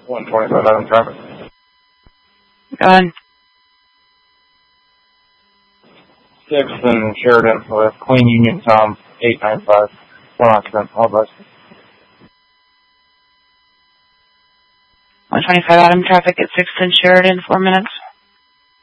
125 Adam traffic. Go ahead. 6th and Sheridan with Queen Union Tom 895. 1 occupant, all bus. 125 Adam traffic at 6th and Sheridan, 4 minutes.